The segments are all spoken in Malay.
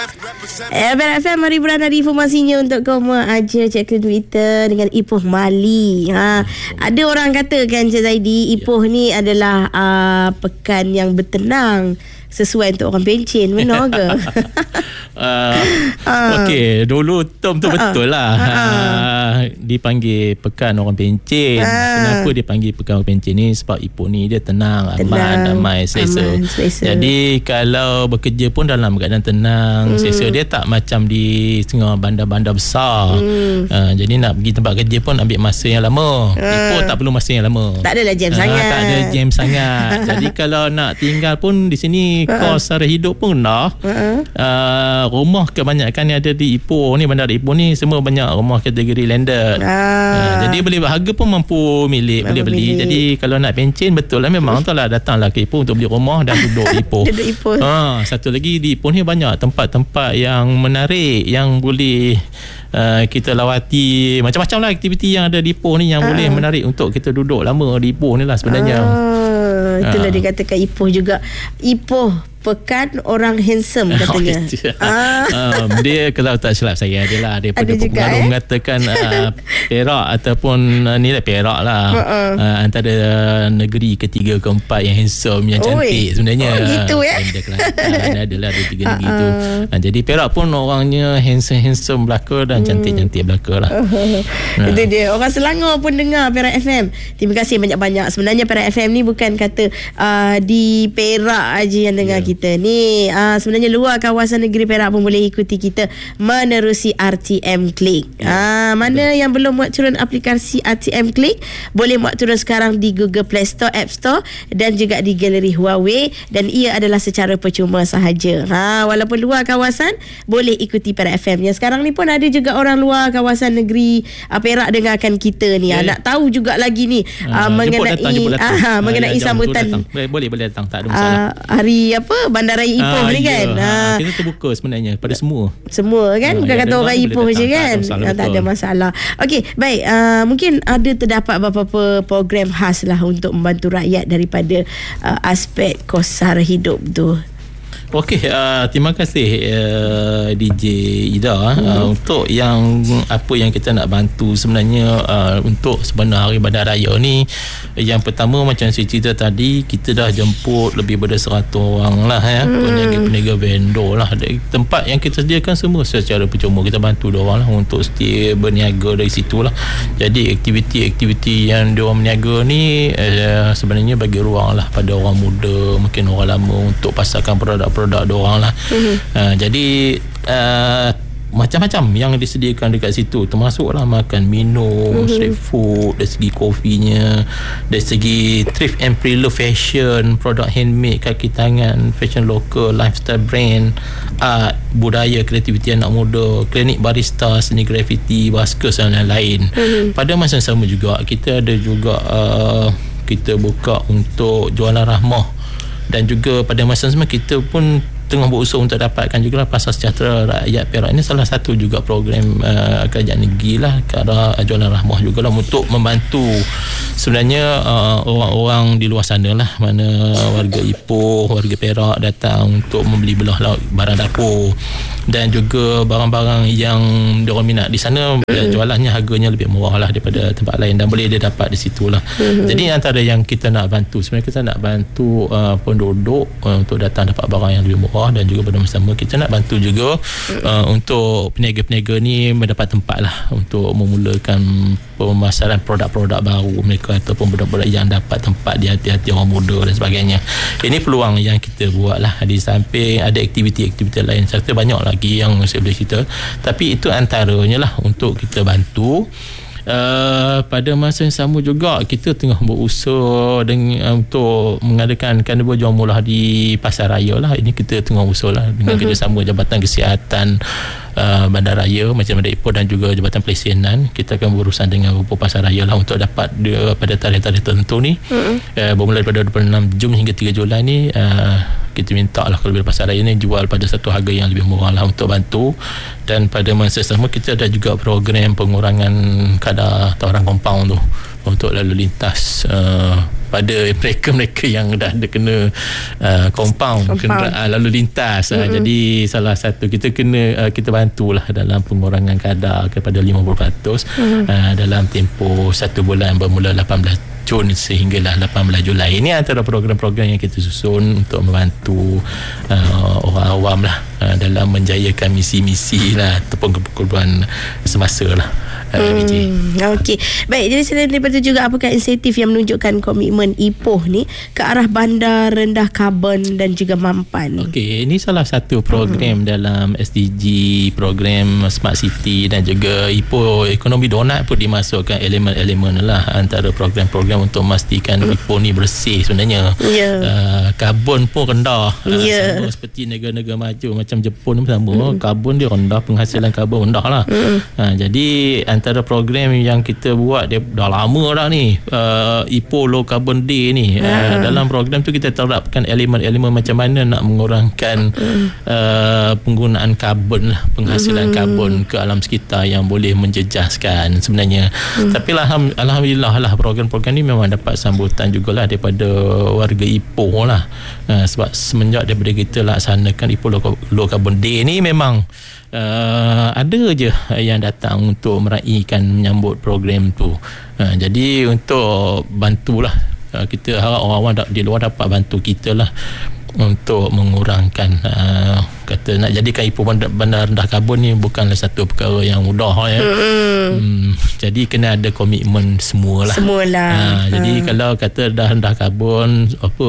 FM, mari beranda di informasinya untuk kaum aja. Cek ke Twitter dengan Ipoh Mali. Ada orang kata kan Cik Zaidi, Ipoh ni adalah pekan yang bertenang, sesuai untuk orang pencen. Benar ke? Okey, dulu term tu betul lah. Dipanggil pekan orang pencen. Kenapa dipanggil pekan orang pencen ni? Sebab Ipoh ni dia tenang, aman, damai, selesa. Jadi kalau bekerja pun dalam keadaan tenang, selesa. Dia tak macam di tengah bandar-bandar besar. Jadi nak pergi tempat kerja pun ambil masa yang lama. Ipoh tak perlu masa yang lama. Tak adalah jam sangat. Tak ada jam sangat. Jadi kalau nak tinggal pun di sini, kos sara hidup pun rendah. Rumah kebanyakan yang ada di Ipoh ni, bandar Ipoh ni, semua banyak rumah kategori landed. Jadi boleh harga pun mampu milik, boleh beli. Jadi kalau nak pencen, betul lah, memang tu lah, datanglah ke Ipoh untuk beli rumah dan duduk di Ipoh. Satu lagi, di Ipoh ni banyak tempat-tempat yang menarik yang boleh kita lawati. Macam-macam lah aktiviti yang ada di Ipoh ni yang boleh menarik untuk kita duduk lama di Ipoh ni lah sebenarnya. Itulah dikatakan Ipoh juga. Ipoh pekan orang handsome katanya. Dia kalau tak silap saya adalah daripada pengaruh mengatakan Perak ataupun ni lah Perak lah, antara negeri ketiga keempat yang handsome, yang cantik sebenarnya. Gitu ya. Adalah ada tiga negeri tu. Jadi Perak pun orangnya handsome belaka dan cantik-cantik belaka lah. Itu dia. Orang Selangor pun dengar Perak FM. Terima kasih banyak-banyak. Sebenarnya Perak FM ni bukan kata di Perak aja yang dengar kita ni. Sebenarnya luar kawasan negeri Perak pun boleh ikuti kita menerusi RTM Click. Mana yang belum muat turun aplikasi RTM Click, boleh muat turun sekarang di Google Play Store, App Store dan juga di galeri Huawei, dan ia adalah secara percuma sahaja. Walaupun luar kawasan, boleh ikuti Perak FM. Yang sekarang ni pun ada juga orang luar kawasan negeri Perak dengarkan kita ni. Nak tahu juga lagi ni mengenai sambutan. Boleh datang, tak ada masalah. Hari apa, Bandaraya Ipoh ni kan. Kita terbuka sebenarnya pada semua kan, bukan kata orang Ipoh je kan. Tak ada masalah. Okey, baik. Mungkin ada terdapat beberapa program khas lah untuk membantu rakyat daripada aspek kos sara hidup tu. Okey, terima kasih DJ Ida. Untuk yang apa yang kita nak bantu sebenarnya untuk sebenar Hari Bandar Raya ni, yang pertama macam saya cerita tadi, kita dah jemput lebih daripada 100 orang lah peniaga-peniaga vendor lah. Tempat yang kita sediakan semua secara percuma, kita bantu diorang lah untuk stay berniaga dari situ lah. Jadi aktiviti-aktiviti yang diorang berniaga ni sebenarnya bagi ruang lah pada orang muda, mungkin orang lama, untuk pasarkan produk diorang lah. Jadi macam-macam yang disediakan dekat situ, termasuklah makan, minum, street food, dari segi kopinya, dari segi thrift and pre-love fashion, produk handmade, kaki tangan, fashion lokal, lifestyle brand, art, budaya, kreativiti anak muda, klinik barista, seni grafiti, baskers dan lain-lain. Pada masa yang sama juga, kita ada juga kita buka untuk jualan rahmah, dan juga pada masa yang sama kita pun tengah berusaha untuk dapatkan juga Pasar Sejahtera Rakyat Perak. Ini salah satu juga program kerajaan negeri lah ke arah jualan rahmah juga lah, untuk membantu sebenarnya orang-orang di luar sana lah, mana warga Ipoh, warga Perak datang untuk membeli belah barang dapur, dan juga barang-barang yang diorang minat di sana, jualannya harganya lebih murah lah daripada tempat lain, dan boleh dia dapat di situ lah. Jadi antara yang kita nak bantu, sebenarnya kita nak bantu penduduk untuk datang dapat barang yang lebih murah, dan juga pada masa sama kita nak bantu juga untuk peniaga-peniaga ni mendapat tempat lah untuk memulakan pemasaran produk-produk baru mereka, ataupun produk-produk yang dapat tempat di hati-hati orang muda dan sebagainya. Ini peluang yang kita buat lah. Di samping ada aktiviti-aktiviti lain, serta banyak lagi yang saya boleh cerita, tapi itu antaranya lah untuk kita bantu. Pada masa yang sama juga kita tengah berusaha untuk mengadakan karnival jual murah di Pasaraya lah. Ini kita tengah usaha lah dengan kerjasama Jabatan Kesihatan Bandaraya macam Bandar Ipoh dan juga Jabatan Pelesianan. Kita akan berurusan dengan Rupa Pasaraya lah untuk dapat pada tarikh-tarikh tertentu ni, bermula daripada 26 Jun hingga 3 Julai ni, kita minta lah kalau Pasaraya ni jual pada satu harga yang lebih murah lah untuk bantu. Dan pada masa sama kita ada juga program pengurangan kadar tawaran kompaun tu untuk lalu lintas kepada mereka yang dah ada kena compound kenderaan lalu lintas. Jadi salah satu kita bantulah dalam pengurangan kadar kepada 50% dalam tempoh 1 bulan bermula 18 Jun sehinggalah 18 Julai. Ini antara program-program yang kita susun untuk membantu orang awam lah dalam menjayakan misi-misi lah ataupun keperluan semasa lah. Okey. Baik, jadi selain daripada itu juga, apakah insentif yang menunjukkan komitmen Ipoh ni ke arah bandar rendah karbon dan juga mampan? Okey, ini salah satu program dalam SDG, program Smart City, dan juga Ipoh Ekonomi Donat pun dimasukkan elemen-elemen lah antara program-program untuk memastikan Ipoh ni bersih sebenarnya. Karbon pun rendah. Sama seperti negara-negara maju macam Jepun pun sama. Karbon dia rendah, penghasilan karbon rendah lah. Jadi antara program yang kita buat dia dah lama dah ni, Ipoh Low Carbon Day ni. Dalam program tu kita terapkan elemen-elemen macam mana nak mengurangkan penggunaan karbon lah, penghasilan karbon ke alam sekitar yang boleh menjejaskan sebenarnya. Tapi alhamdulillah lah, program-program ni memang dapat sambutan jugalah daripada warga Ipoh lah. Sebab semenjak daripada kita laksanakan Ipoh Low Carbon Day ni, memang ada je yang datang untuk meraihkan, menyambut program tu. Jadi untuk bantulah, kita harap orang-orang di luar dapat bantu kita lah untuk mengurangkan, kata nak jadikan Ipoh bandar rendah karbon ni bukanlah satu perkara yang mudah ya. Jadi kena ada komitmen semualah. Jadi kalau kata dah rendah karbon,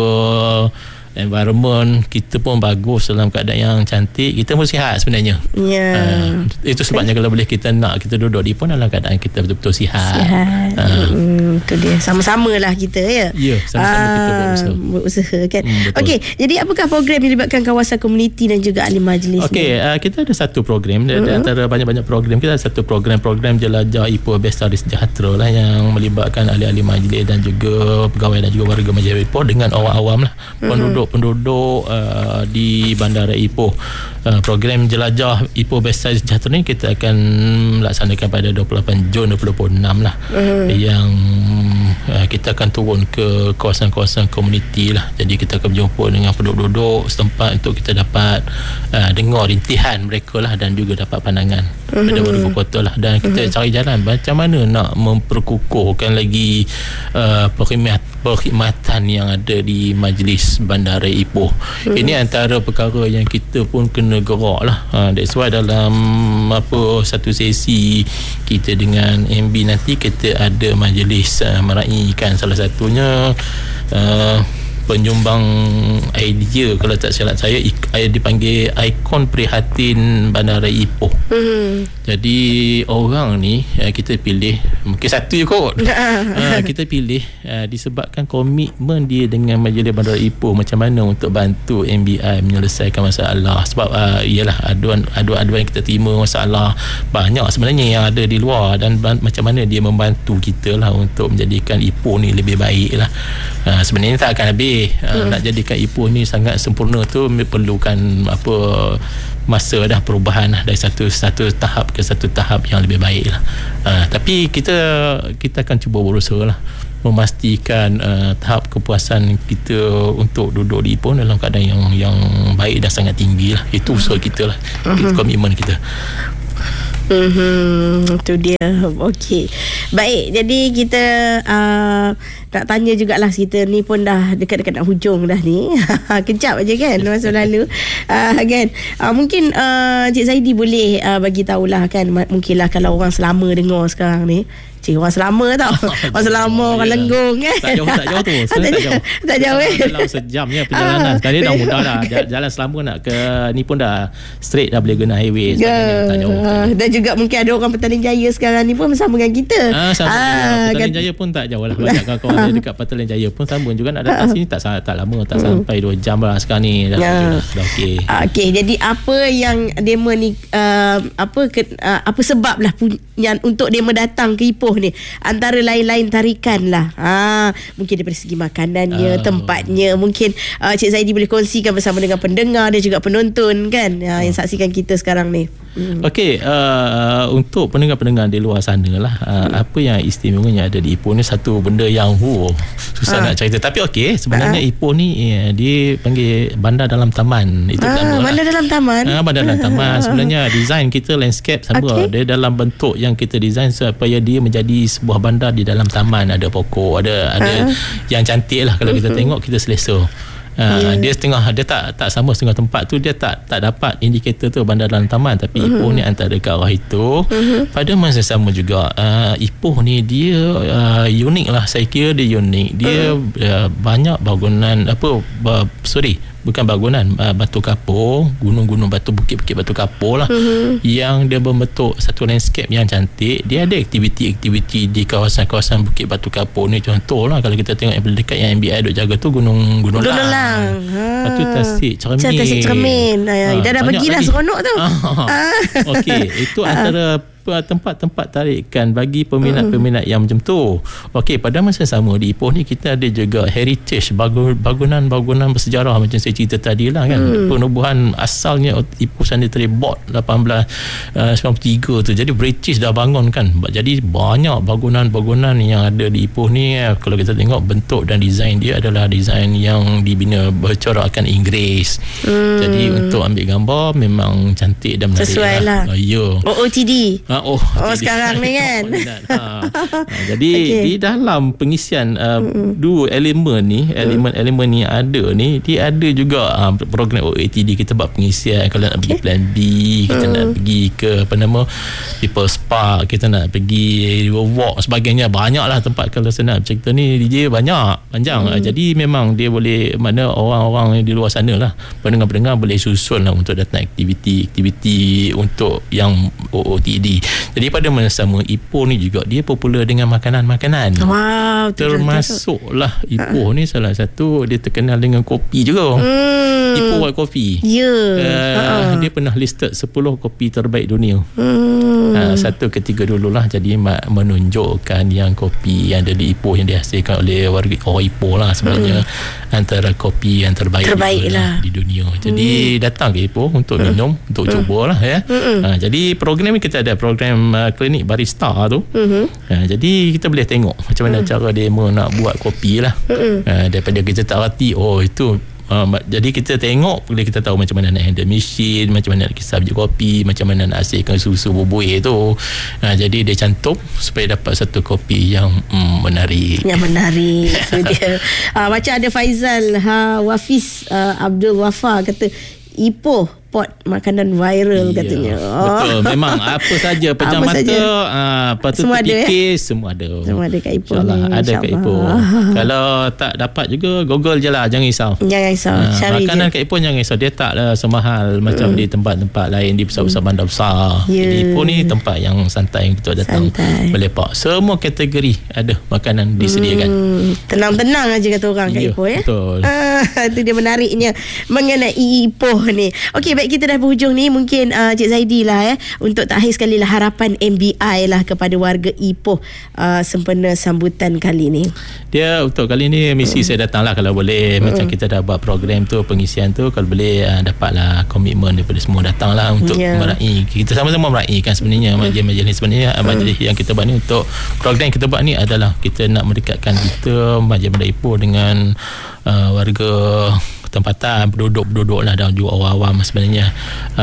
environment kita pun bagus, dalam keadaan yang cantik, kita pun sihat sebenarnya. Itu sebabnya kalau boleh kita nak kita duduk di Ipoh dalam keadaan kita betul-betul sihat. Itu dia, sama-sama lah kita ya. Sama-sama kita berusaha kan. Okey, jadi apakah program yang melibatkan kawasan komuniti dan juga ahli majlis? Kita ada satu program antara banyak-banyak program. Kita ada satu program jelajah Ipoh Bestari Sejahtera lah, yang melibatkan ahli-ahli majlis dan juga pegawai dan juga warga majlis Ipoh dengan orang awam lah, penduduk di Bandara Ipoh. Program jelajah Ipoh Bestari Sejahtera ni kita akan melaksanakan pada 28 Jun 2026 lah. Yang kita akan turun ke kawasan-kawasan komuniti lah. Jadi kita akan berjumpa dengan penduduk setempat untuk kita dapat dengar rintihan mereka lah, dan juga dapat pandangan pada warga kota lah. Dan kita cari jalan macam mana nak memperkukuhkan lagi perkhidmatan yang ada di Majlis Bandara Ipoh. Ini antara perkara yang kita pun kena gerak lah. That's why dalam satu sesi kita dengan MB nanti kita ada majlis meraihkan salah satunya penyumbang idea, kalau tak silap saya dipanggil ikon prihatin Bandara Ipoh. Jadi orang ni kita pilih, mungkin satu je kot. Kita pilih disebabkan komitmen dia dengan Majlis Bandara Ipoh macam mana untuk bantu MBI menyelesaikan masalah. Sebab ialah aduan-aduan yang kita terima, masalah banyak sebenarnya yang ada di luar, dan macam mana dia membantu kita lah untuk menjadikan Ipoh ni lebih baik lah. Sebenarnya tak akan habis. Nak jadikan Ipoh ni sangat sempurna tu perlukan masa dah perubahan lah, dari satu tahap ke satu tahap yang lebih baik lah. Tapi kita akan cuba berusaha lah memastikan tahap kepuasan kita untuk duduk di Ipoh dalam keadaan yang baik dan sangat tinggi lah. Itu usaha kita lah, komitmen kita. Itu dia. Okey. Baik, jadi kita nak tanya jugalah, kita ni pun dah dekat-dekat nak hujung dah ni. Kejap aja kan masa lalu. Kan. Mungkin Cik Zaidi boleh bagi tahulah kan, mungkinlah kalau orang selama dengar sekarang ni. Cik, orang selama tau. Orang selama, orang Lenggong kan. Tak jauh tu. Tak jauh dalam sejam je perjalanan. Sekarang ni dah mudah dah. Jalan selama nak ke ni pun dah straight, dah boleh guna highway. Tak jauh. Dan juga mungkin ada orang Petaling Jaya sekarang ni pun bersama dengan kita. Petaling Jaya pun tak jauh lah. Banyak kawan-kawan dekat Petaling Jaya pun sama juga nak datang sini. Tak lama, tak sampai 2 jam lah sekarang ni. Dah okey. Okey, jadi apa yang demo ni apa sebab lah untuk demo datang ke Ipoh Ipoh ni, antara lain-lain tarikan lah. Mungkin dari segi makanannya, tempatnya, mungkin Cik Zaidi boleh kongsikan bersama dengan pendengar dan juga penonton kan, yang saksikan kita sekarang ni. Okey, untuk pendengar-pendengar di luar sana lah, apa yang istimewanya ada di Ipoh ni, satu benda yang susah nak cerita. Tapi okey, sebenarnya Ipoh ni dia panggil bandar dalam taman. Itu nama bandar dalam taman. Bandar dalam taman. Sebenarnya design kita landscape sama. Dia dalam bentuk yang kita design supaya dia menjadi sebuah bandar di dalam taman. Ada pokok, ada yang cantik lah. Kalau kita tengok, kita selesa. Dia tak sama setengah tempat tu, dia tak dapat indikator tu bandar dalam taman, tapi Ipoh ni antara ke arah itu. Pada masa sama juga Ipoh ni dia unik lah, saya kira dia unik. Dia banyak bangunan bukan bangunan, batu kapur, gunung-gunung batu, bukit-bukit batu kapur lah, yang dia berbentuk satu landscape yang cantik. Dia ada aktiviti-aktiviti di kawasan-kawasan bukit batu kapur ni. Contoh lah, kalau kita tengok yang paling dekat yang MBI duk jaga tu, Gunung Lang. Lepas tu Tasik Cermin. Dah bagilah seronok tu. Okey, itu antara tempat-tempat tarikan bagi peminat-peminat yang macam tu. Okey, pada masa sama di Ipoh ni kita ada juga heritage, bangunan bersejarah macam saya cerita tadi lah kan. Penubuhan asalnya Ipoh Sanitary Board 1893 tu. Jadi British dah bangun kan. Jadi banyak bangunan-bangunan yang ada di Ipoh ni, kalau kita tengok bentuk dan design dia adalah design yang dibina bercorakkan Inggeris. Jadi untuk ambil gambar memang cantik dan menarik. Sesuai lah. OOTD. Sekarang ni kan. Jadi di dalam pengisian dua elemen ni ada ni, dia ada juga program OATD. Kita buat pengisian kalau nak pergi Plan B, kita nak pergi ke People's Park, kita nak pergi walk sebagainya. Banyaklah tempat kalau senang cerita ni, dia panjang. Jadi memang dia boleh, mana orang-orang di luar sana lah, pendengar-pendengar boleh susun lah untuk datang aktiviti untuk yang OOTD. Jadi pada masa sama Ipoh ni juga dia popular dengan makanan-makanan. Wow, termasuklah Ipoh ni salah satu dia terkenal dengan kopi juga. Ipoh White Coffee. Dia pernah listed 10 kopi terbaik dunia. Satu ketiga dululah, jadi menunjukkan yang kopi yang ada di Ipoh yang dihasilkan oleh warga orang Ipoh lah sebenarnya antara kopi yang terbaik lah di dunia. Jadi datang ke Ipoh untuk minum, untuk cubalah ya. Jadi program ni kita ada program klinik barista tu. Jadi kita boleh tengok macam mana cara demo nak buat kopi lah. Daripada kita tak reti itu jadi kita tengok, boleh kita tahu macam mana nak handle mesin, macam mana nak kisah biji kopi, macam mana nak hasilkan susu bubuih tu. Jadi dia cantum supaya dapat satu kopi yang menarik. Itu dia. Macam ada Faizal Wafiz Abdul Wafa kata Ipoh pot makanan viral katanya. Betul. Memang apa saja pejam mata, patut terfikir, semua ada. Semua ada kat Ipoh. InsyaAllah ada kat Ipoh. Kalau tak dapat juga, Google je lah, jangan risau. Makanan kat Ipoh jangan risau. Dia tak semahal macam di tempat-tempat lain, di besar-besar bandar besar. Di Ipoh ni tempat yang santai, yang kita datang melepak. Semua kategori ada makanan disediakan. Tenang-tenang aja kata orang kat Ipoh ya. Betul. Itu dia menariknya mengenai Ipoh ni. Okey, baik, kita dah berhujung ni. Mungkin Cik Zaidi lah untuk terakhir sekali lah, harapan MBI lah kepada warga Ipoh sempena sambutan kali ni. Dia untuk kali ni misi saya datang lah, kalau boleh macam kita dah buat program tu, pengisian tu, kalau boleh dapatlah komitmen daripada semua datang lah untuk meraih. Kita sama-sama meraih kan sebenarnya majlis sebenarnya majlis yang kita buat ni, untuk program yang kita buat ni adalah kita nak mendekatkan kita majlis Ipoh dengan warga tempatan, penduduk lah, dan juga orang awam sebenarnya.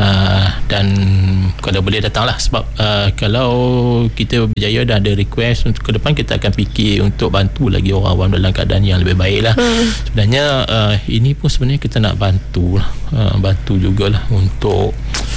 Dan kalau boleh datanglah, sebab kalau kita berjaya dan ada request untuk ke depan, kita akan fikir untuk bantu lagi orang awam dalam keadaan yang lebih baik lah. Sebenarnya ini pun sebenarnya kita nak bantu lah, bantu jugalah untuk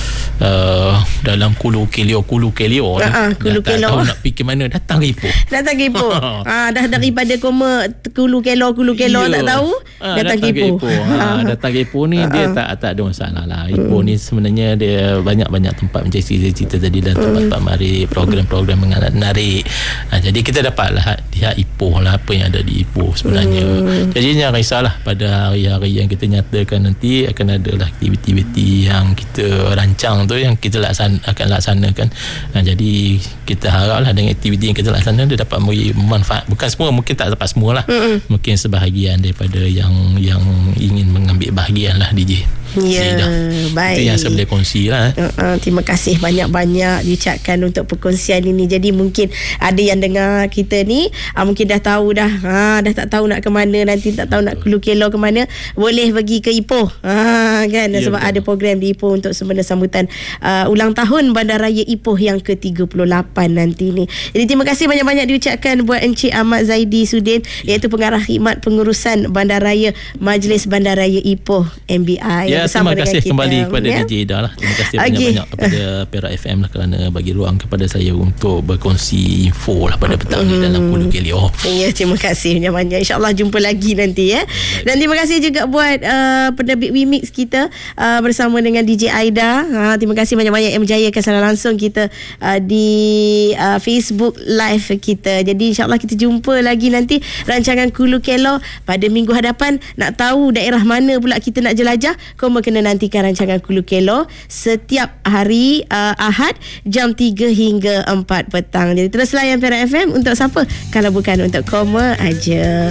dalam kulu kelio tak tahu nak fikir mana, datang ke Ipoh. Dah daripada kulu kelo tak tahu, datang ke Ipoh. Datang ke Ipoh ni dia tak ada masalah lah. Ipoh ni sebenarnya dia banyak tempat, macam saya cerita tadi dah, tempat-tempat menarik, program-program menarik. Jadi kita dapatlah lihat Ipoh lah, apa yang ada di Ipoh sebenarnya. Jadi jangan risaulah, pada hari-hari yang kita nyatakan nanti akan ada lah aktiviti-aktiviti yang kita rancang tu, yang kita laksanakan akan laksanakan. Jadi kita haraplah dengan aktiviti yang kita laksanakan dia dapat memberi manfaat. Bukan semua, mungkin tak dapat semualah. Mungkin sebahagian daripada yang ingin mengambil bahagian lah DJ. Ya, baik. Itu yang saya boleh kongsi lah. Terima kasih banyak-banyak diucapkan untuk perkongsian ini. Jadi mungkin ada yang dengar kita ni mungkin dah tahu dah tak tahu nak ke mana, nanti tak tahu nak Kulu-Kelor ke mana, boleh pergi ke Ipoh kan, sebab ada program di Ipoh untuk sempena sambutan ulang tahun Bandaraya Ipoh yang ke-38 nanti ni. Jadi terima kasih banyak-banyak diucapkan buat Encik Ahmad Zaidi Sudin, iaitu pengarah khidmat pengurusan Bandaraya Majlis Bandaraya Ipoh MBI. Terima kasih kembali kepada DJ Ida lah. Terima kasih banyak-banyak kepada Perak FM lah kerana bagi ruang kepada saya untuk berkongsi info lah pada petang ni dalam Kulu-Kelor. Ya, terima kasih banyak-banyak. InsyaAllah jumpa lagi nanti ya. Dan terima kasih juga buat penerbit Wimix kita bersama dengan DJ Aida. Terima kasih banyak-banyak yang menjayakan secara langsung kita di Facebook Live kita. Jadi insyaAllah kita jumpa lagi nanti rancangan Kulu-Kelor pada minggu hadapan. Nak tahu daerah mana pula kita nak jelajah, kena nantikan rancangan Kulu-Kelor setiap hari Ahad jam 3 hingga 4 petang. Jadi terus layan Perak FM untuk siapa kalau bukan untuk Koma aja.